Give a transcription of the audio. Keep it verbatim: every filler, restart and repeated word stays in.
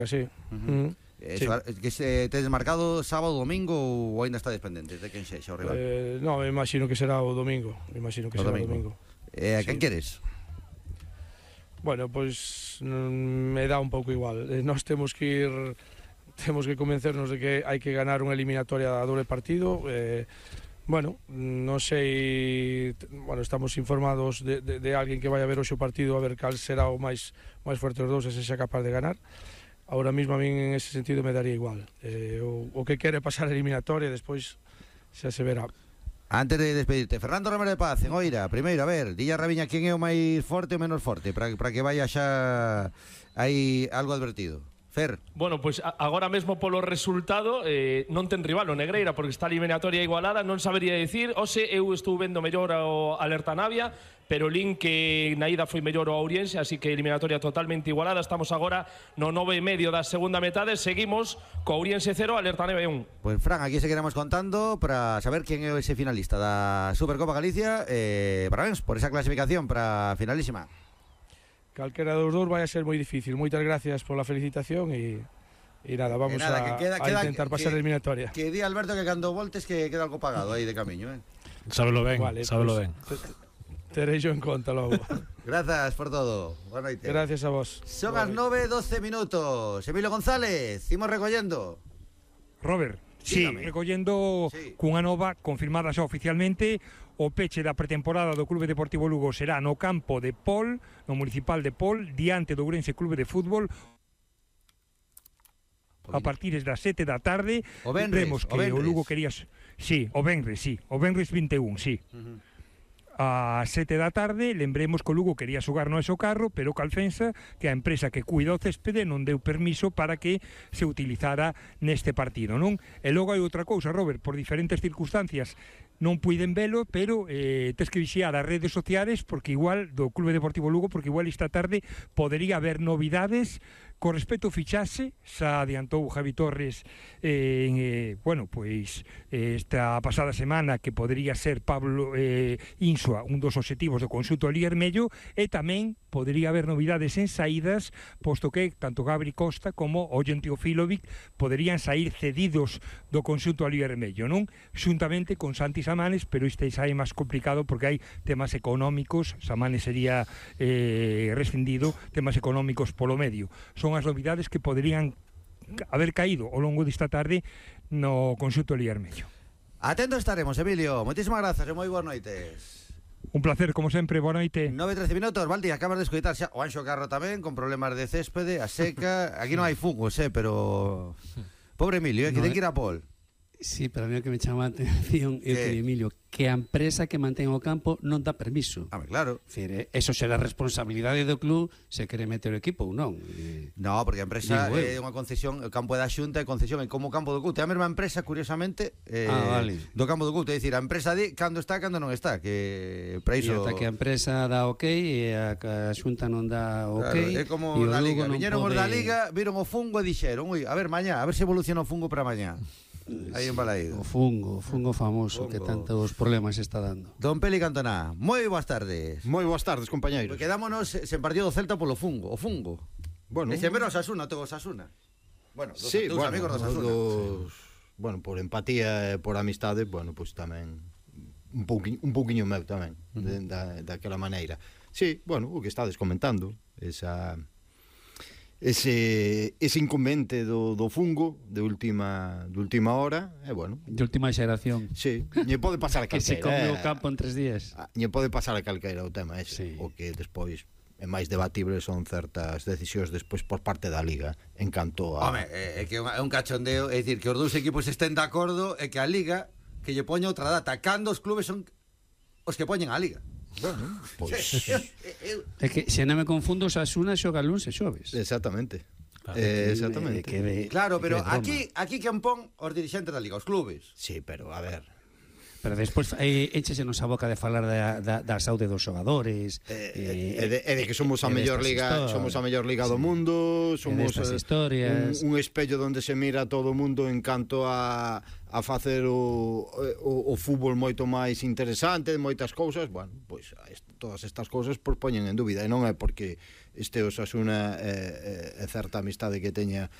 sí. Uh-huh. Uh-huh. Eh, sí. Que se tedes marcado sábado, domingo ou aínda estades pendentes de quen sexa o rival? Eh, no, me imagino que será o domingo. Me imagino que o será domingo. o domingo. Eh, a quen sí. queres? Bueno, pois pues, me dá un pouco igual. Eh, nós temos que ir, temos que convencernos de que hai que ganar unha eliminatoria a doble partido. Eh, bueno, non sei, bueno, estamos informados de, de, de alguén que vai a ver hoxe o partido a ver cal será o máis máis fuerte dos dous e se xa capaz de ganar. Ahora mismo a min en ese sentido me daría igual. Eh, o, o que quere pasar a eliminatoria despois xa se verá. Antes de despedirte, Fernando Romero de Paz, en Oira, primeiro, a ver, dilla a Raviña quen é o máis forte ou menos forte, para, para que vaya xa aí algo advertido. Fer. Bueno, pois pues, agora mesmo polo resultado eh, non ten rival o Negreira porque está a eliminatoria igualada, non sabería dicir. Ose eu estou vendo mellor o Alerta Navia, pero lin que na ida foi mellor o Ourense, así que eliminatoria totalmente igualada. Estamos agora no nove e medio da segunda metade, seguimos co Ourense cero, Alerta Navia un. Pois pues, Fran, aquí seguiremos contando para saber quen é ese finalista da Supercopa Galicia. Eh, parabéns por esa clasificación para finalísima. Calquera dos dous vai a ser moi difícil. Moitas gracias pola felicitación e, e nada, vamos nada, a, queda, a queda, intentar pasar a eliminatoria. Que di Alberto que cando voltes que queda algo pagado aí de camiño, eh? Sábelo ben, vale, sábelo pues, ben. Terei yo en conta logo. Gracias por todo. Boa noite. Gracias a vos. Son as nove e doce minutos. Emilio González, imos recollendo. Robert, sí, recollendo sí. Cunha nova confirmada xa oficialmente. O peche da pretemporada do Clube Deportivo Lugo será no campo de Pol, no municipal de Pol, diante do Ourense Clube de Fútbol, a partir das sete da tarde. O Benres, vemos que o Benres. o Lugo quería... Sí, o Benres, sí, o Benres vinte e un, sí. Uh-huh. A sete da tarde, lembremos que o Lugo quería xogar no Esocarro, pero Calfensa, que a empresa que cuida o céspede, non deu permiso para que se utilizara neste partido, non? E logo hai outra cousa, Robert, por diferentes circunstancias non puiden velo, pero eh, tes que vixiar as redes sociales porque igual do Clube Deportivo Lugo, porque igual esta tarde podería haber novidades con respecto ao fichaxe. Xa adiantou Javi Torres eh, en, eh, bueno, pois eh, esta pasada semana que podería ser Pablo eh, Insua un dos obxectivos do conxunto Liermello, e tamén podería haber novidades en saídas, posto que tanto Gabri Costa como Ollén Teofilovic poderían sair cedidos do conxunto Liermello, non? Xuntamente con Santi Samanes, pero este xa é máis complicado porque hai temas económicos. Samanes sería eh, rescindido, temas económicos polo medio. Son as novidades que poderían haber caído ao longo desta tarde no conxunto Liermello. Atento estaremos, Emilio. Moitísimas grazas e moi boas noites. Un placer, como sempre, boa noite. nove e trece minutos, Valdi, acabas de escoitar xa o Anxo Carro tamén, con problemas de céspede, a seca. Aquí non hai fungos, eh, pero... Pobre Emilio, eh, que no, ten que ir a Pol. Sí, pero a mí o que me chama a atención é que, Emilio, que a empresa que mantén o campo non dá permiso. Ah, claro. Fire, eso será responsabilidade do club se quere meter o equipo ou non. No, porque a empresa é unha concesión, o campo é da Xunta, é concesión, é como o campo do Cute. A mesma empresa, curiosamente, eh, ah, vale. do campo do Cute. É dicir, a empresa di cando está, cando non está, que para iso... E ata que a empresa dá ok e a, a Xunta non dá ok. Claro, é como na Liga. Viñeron os da Liga, viron o fungo e dixeron, ui, a ver, mañá, a ver se evoluciona o fungo para mañá. Aí en Balaído. O fungo, o fungo famoso fungo. Que tantos problemas está dando. Don Peli Cantona, moi boas tardes. Moi boas tardes, compañeiros. Quedámonos sen partido do Celta polo fungo, o fungo. Bueno, ese mero Osasuna, todo Osasuna. Bueno, dos sí, bueno, amigos do Osasuna. Dos, sí. Bueno, por empatía e por amistade, bueno, pois pues tamén un pouquiño, un pouquiño meu tamén, uh-huh. de, da, daquela maneira. Sí, bueno, o que estades comentando, esa... ese ese inconveniente do, do fungo de última de última hora, é eh, bueno, de última xeración. Sí, lle pode pasar a calquera. Que se come o campo en tres días. Lle pode pasar a calquera o tema ese, sí. O que despois é máis debatible son certas decisións despois por parte da Liga en canto a... Home, é que é un cachondeo, é dicir, que os dous equipos estén de acordo e que a Liga que lle poña outra data, cando os clubes son os que poñen a Liga. Bueno, pois é que se non me confundo, Osasuna xoga luns e xoves. Exactamente. Claro, eh, exactamente. Que de, claro, pero aquí aquí quen pon os dirixentes da Liga, os clubes. Sí, pero a ver, pero despois eh, échese nos a boca de falar da, da, da saúde dos xogadores, eh, eh, e, de, e de que somos a mellor liga, historias, somos a mellor liga do mundo, somos historias, un, un espello onde se mira todo o mundo en canto a a facer o, o, o fútbol moito máis interesante, moitas cousas. Bueno, pois est, todas estas cousas pois poñen en dúbida, e non é porque este Osasuna e, e, e certa amistade que teña